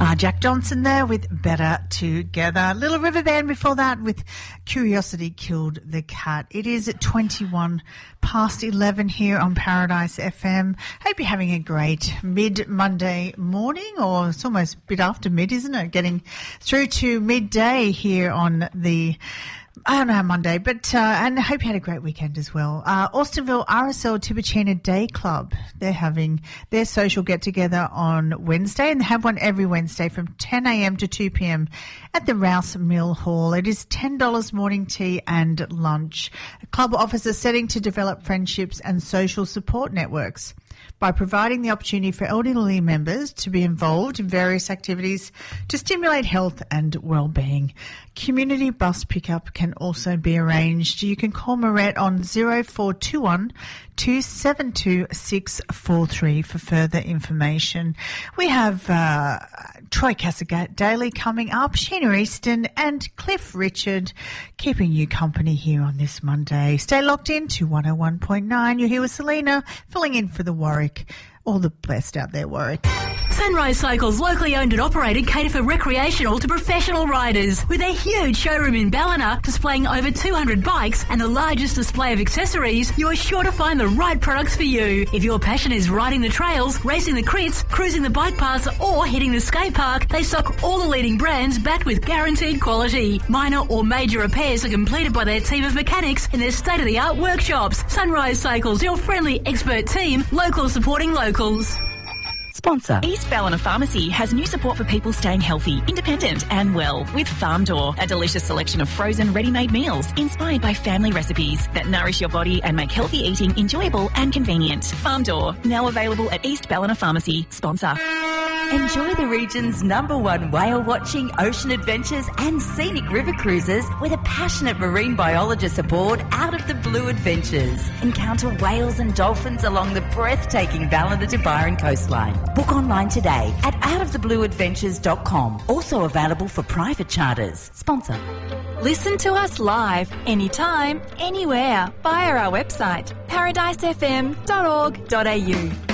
Jack Johnson there with Better Together. Little River Band before that with Curiosity Killed the Cat. It is at 21 past 11 here on Paradise FM. Hope you're having a great mid-Monday morning, or it's almost a bit after mid, isn't it? Getting through to midday here on the... I don't know how Monday, but and I hope you had a great weekend as well. Austinville RSL Tibuchina Day Club, they're having their social get-together on Wednesday, and they have one every Wednesday from 10 a.m. to 2 p.m. at the Rouse Mill Hall. It is $10 morning tea and lunch. The club offers a setting to develop friendships and social support networks by providing the opportunity for elderly members to be involved in various activities to stimulate health and well-being. Community bus pickup can also be arranged. You can call Marette on 0421 272 643 for further information. We have Troy Casagat Daily coming up, Sheena Easton and Cliff Richard keeping you company here on this Monday. Stay locked in to 101.9. You're here with Selena, filling in for the Warwick. All the best out there, Warwick. Sunrise Cycles, locally owned and operated, cater for recreational to professional riders. With a huge showroom in Ballina displaying over 200 bikes and the largest display of accessories, you are sure to find the right products for you. If your passion is riding the trails, racing the crits, cruising the bike paths or hitting the skate park, they stock all the leading brands backed with guaranteed quality. Minor or major repairs are completed by their team of mechanics in their state-of-the-art workshops. Sunrise Cycles, your friendly expert team, local supporting locals. Sponsor. East Ballina Pharmacy has new support for people staying healthy, independent and well with Farm Door, a delicious selection of frozen ready-made meals inspired by family recipes that nourish your body and make healthy eating enjoyable and convenient. Farm Door, now available at East Ballina Pharmacy. Sponsor. Enjoy the region's #1 whale watching, ocean adventures and scenic river cruises with a passionate marine biologist aboard Out of the Blue Adventures. Encounter whales and dolphins along the breathtaking Ballina to Byron coastline. Book online today at outoftheblueadventures.com. Also available for private charters. Sponsor. Listen to us live, anytime, anywhere, via our website, paradisefm.org.au.